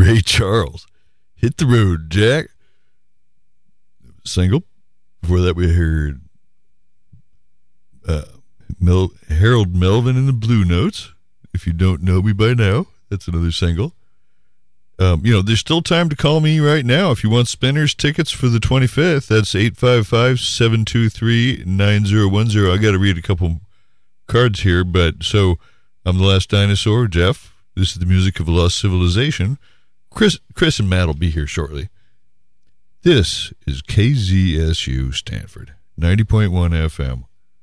Ray Charles. Hit the Road, Jack. Single. Before that, we heard Harold Melvin and the Blue Notes. If you don't know me by now, that's another single. There's still time to call me right now if you want Spinners tickets for the 25th. That's 855-723-9010. I got to read a couple cards here, but so I'm the Last Dinosaur, Jeff. This is the music of a lost civilization. Chris and Matt will be here shortly. This is KZSU Stanford, 90.1 FM.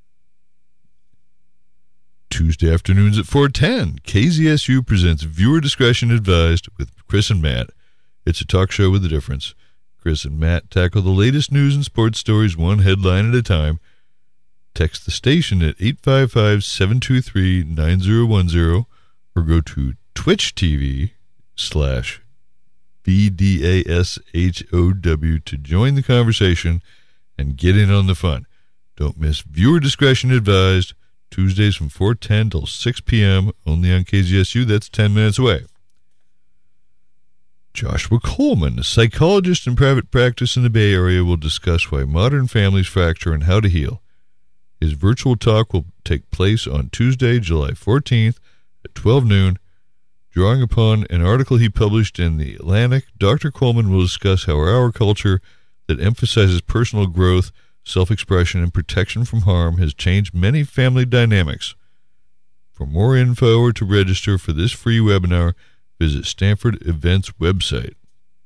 Tuesday afternoons at 4:10, KZSU presents Viewer Discretion Advised with Chris and Matt. It's a talk show with a difference. Chris and Matt tackle the latest news and sports stories one headline at a time. Text the station at 855-723-9010 or go to Twitch TV/VDASHOW to join the conversation and get in on the fun. Don't miss Viewer Discretion Advised, Tuesdays from 4:10 till 6 p.m., only on KZSU. That's 10 minutes away. Joshua Coleman, a psychologist in private practice in the Bay Area, will discuss why modern families fracture and how to heal. His virtual talk will take place on Tuesday, July 14th at 12 noon. Drawing upon an article he published in The Atlantic, Dr. Coleman will discuss how our culture that emphasizes personal growth, self-expression, and protection from harm has changed many family dynamics. For more info or to register for this free webinar, visit Stanford Events website.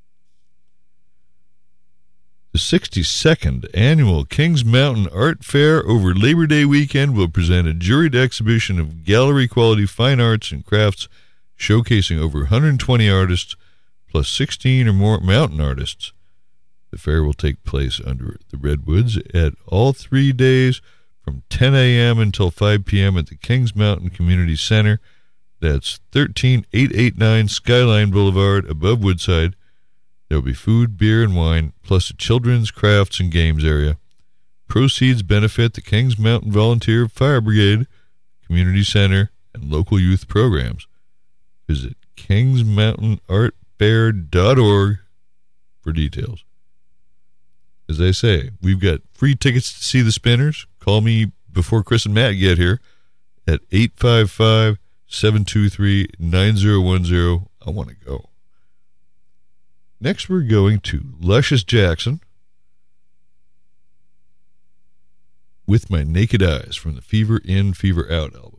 The 62nd Annual Kings Mountain Art Fair over Labor Day weekend will present a juried exhibition of gallery-quality fine arts and crafts showcasing over 120 artists plus 16 or more mountain artists. The fair will take place under the Redwoods at all 3 days from 10 a.m. until 5 p.m. at the Kings Mountain Community Center. That's 13889 Skyline Boulevard above Woodside. There will be food, beer, and wine, plus a children's crafts and games area. Proceeds benefit the Kings Mountain Volunteer Fire Brigade, Community Center, and local youth programs. Visit kingsmountainartfair.org for details. As I say, we've got free tickets to see the Spinners. Call me before Chris and Matt get here at 855-723-9010. I want to go. Next, we're going to Luscious Jackson with My Naked Eyes from the Fever In, Fever Out album.